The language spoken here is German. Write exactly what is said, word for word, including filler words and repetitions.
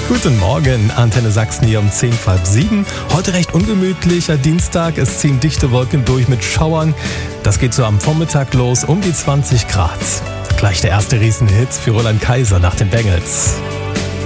Guten Morgen, Antenne Sachsen hier um zehn vor halb sieben. Heute recht ungemütlicher Dienstag. Es ziehen dichte Wolken durch mit Schauern. Das geht so am Vormittag los, um die zwanzig Grad. Gleich der erste Riesenhit für Roland Kaiser nach den Bengals.